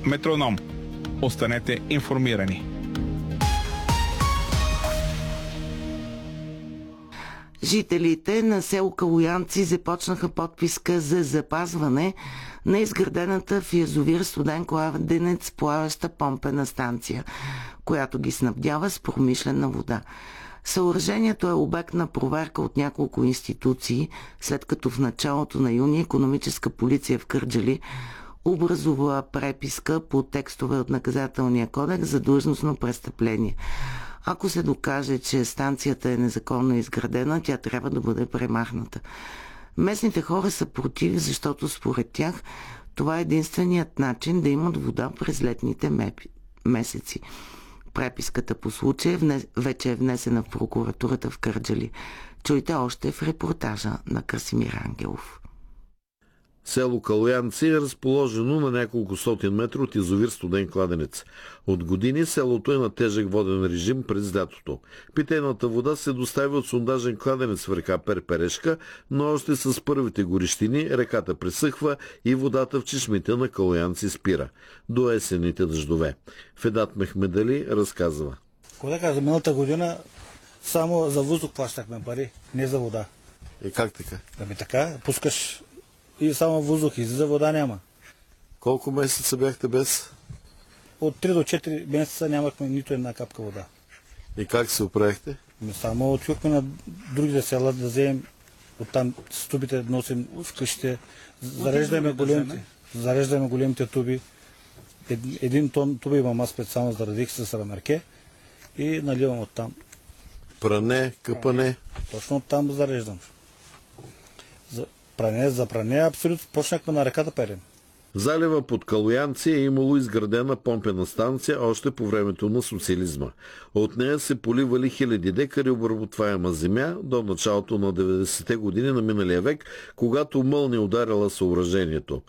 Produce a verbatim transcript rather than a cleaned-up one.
Метроном. Останете информирани. Жителите на село Калоянци започнаха подписка за запазване на изградената в язовир Студен кладенец плаваща помпена станция, която ги снабдява с промишлена вода. Съоръжението е обект на проверка от няколко институции, след като в началото на юни икономическа полиция в Кърджали образува преписка по текстове от наказателния кодекс за длъжностно престъпление. Ако се докаже, че станцията е незаконно изградена, тя трябва да бъде премахната. Местните хора са против, защото според тях това е единственият начин да имат вода през летните месеци. Преписката по случая вече е внесена в прокуратурата в Кърджали. Чуйте още в репортажа на Красимир Ангелов. Село Калоянци е разположено на няколко стотин метра от язовир Студен кладенец. От години селото е на тежък воден режим през лятото. Питейната вода се доставя от сондажен кладенец в река Перперешка, но още с първите горещини реката пресъхва и водата в чешмите на Калоянци спира. До есенните дъждове. Федат Мехмедали разказва. Когато за миналата година само за въздух плащахме пари, не за вода. И как така? Ами така, пускаш и само въздух, и за вода няма. Колко месеца бяхте без? От три до четири месеца нямахме нито една капка вода. И как се оправихте? Ми само отчухме на другите села да вземем оттам стубите, носим в къщите, зареждаме големите, зареждаме големите туби. Един тон туби имам аз специално зарадих с рамерке и наливам оттам. Пране, къпане? Точно оттам зареждам. За пране, за пране, абсолютно почнахме на реката перем. В залива под Калоянци е имало изградена помпена станция още по времето на социализма. От нея се поливали хиляди декари обработваема земя до началото на деветдесетте години на миналия век, когато мълния ударила съоръжението.